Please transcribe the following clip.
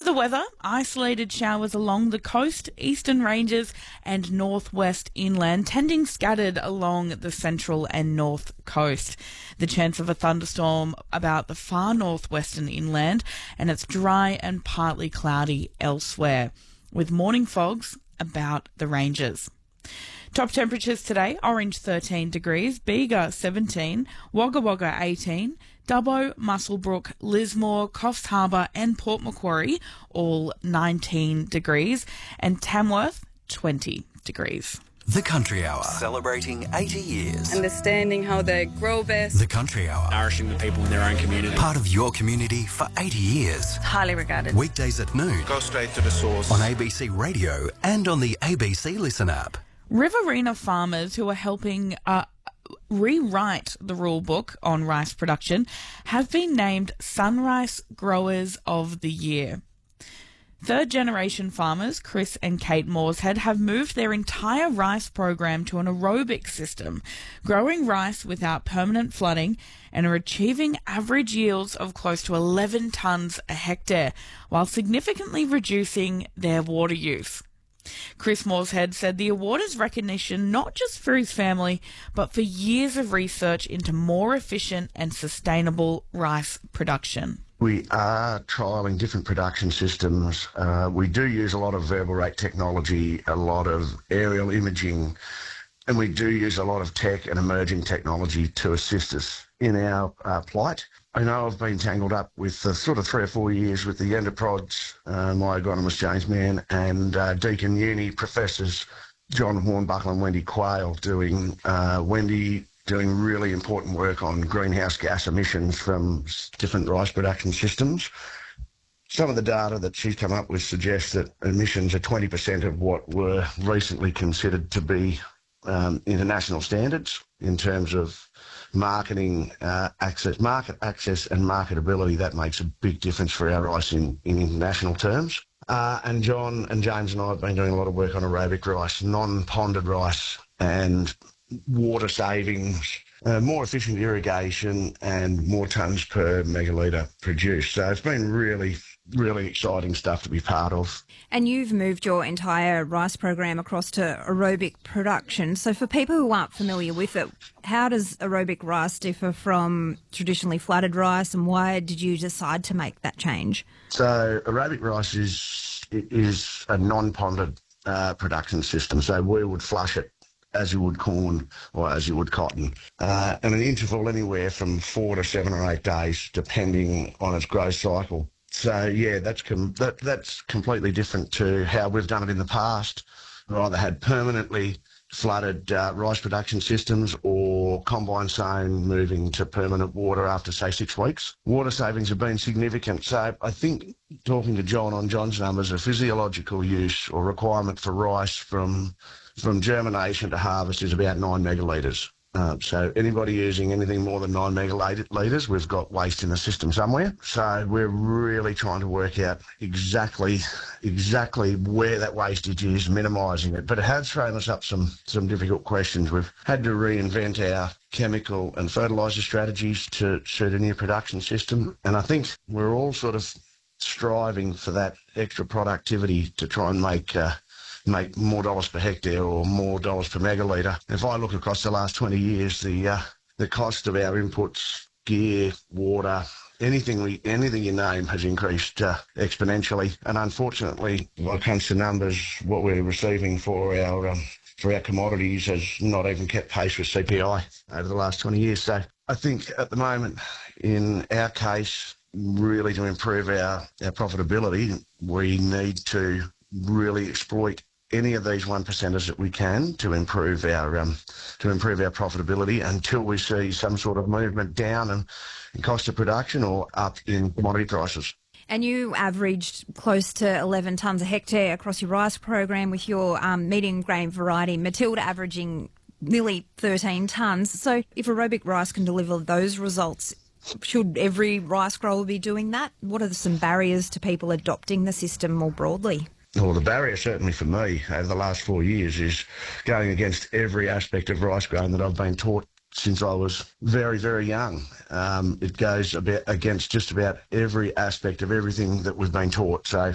the weather, isolated showers along the coast, eastern ranges and northwest inland, tending scattered along the central and north coast. The chance of a thunderstorm about the far northwestern inland, and it's dry and partly cloudy elsewhere, with morning fogs about the ranges. Top temperatures today: Orange 13 degrees, Bega 17, Wagga Wagga 18, Dubbo, Muswellbrook, Lismore, Coffs Harbour and Port Macquarie all 19 degrees, and Tamworth 20 degrees. The Country Hour, celebrating 80 years. Understanding how they grow best. The Country Hour, nourishing the people in their own community. Part of your community for 80 years. Highly regarded. Weekdays at noon. Go straight to the source. On ABC Radio and on the ABC Listen app. Riverina farmers who are helping rewrite the rule book on rice production have been named Sunrice Growers of the Year. Third-generation farmers Chris and Kate Morshead have moved their entire rice program to an aerobic system, growing rice without permanent flooding, and are achieving average yields of close to 11 tonnes a hectare, while significantly reducing their water use. Chris Morshead said the award is recognition not just for his family, but for years of research into more efficient and sustainable rice production. We are trialling different production systems. We do use a lot of variable rate technology, a lot of aerial imaging, and we do use a lot of tech and emerging technology to assist us in our plight. I know I've been tangled up with sort of 3 or 4 years with the endoprods, my agronomist James Mann, and Deakin Uni professors John Hornbuckle and Wendy Quayle doing really important work on greenhouse gas emissions from different rice production systems. Some of the data that she's come up with suggests that emissions are 20% of what were recently considered to be international standards in terms of market access and marketability. That makes a big difference for our rice in international terms. And John and James and I have been doing a lot of work on aerobic rice, non-ponded rice, and water savings, more efficient irrigation, and more tonnes per megalitre produced. So it's been really, really exciting stuff to be part of. And you've moved your entire rice program across to aerobic production. So for people who aren't familiar with it, how does aerobic rice differ from traditionally flooded rice, and why did you decide to make that change? So aerobic rice is a non-ponded production system. So we would flush it as you would corn or as you would cotton, and an interval anywhere from 4 to 7 or 8 days, depending on its growth cycle. So yeah, that's completely different to how we've done it in the past. We either had permanently flooded rice production systems or combine sown moving to permanent water after, say, 6 weeks. Water savings have been significant. So I think, talking to John on John's numbers, a physiological use or requirement for rice from germination to harvest is about 9 megalitres. So anybody using anything more than 9 megalitres, we've got waste in the system somewhere. So we're really trying to work out exactly where that wastage is, minimising it. But it has thrown us up some difficult questions. We've had to reinvent our chemical and fertiliser strategies to suit a new production system. And I think we're all sort of striving for that extra productivity to try and make more dollars per hectare or more dollars per megalitre. If I look across the last 20 years, the cost of our inputs, gear, water, anything you name has increased exponentially. And unfortunately, when it comes to numbers, what we're receiving for our commodities has not even kept pace with CPI over the last 20 years. So I think at the moment, in our case, really to improve our profitability, we need to really exploit any of these 1%ers that we can to improve our profitability until we see some sort of movement down in cost of production or up in commodity prices. And you averaged close to 11 tonnes a hectare across your rice program, with your medium grain variety Matilda averaging nearly 13 tonnes. So if aerobic rice can deliver those results, should every rice grower be doing that? What are some barriers to people adopting the system more broadly? Well, the barrier certainly for me over the last 4 years is going against every aspect of rice growing that I've been taught since I was very, very young. It goes against just about every aspect of everything that we've been taught. So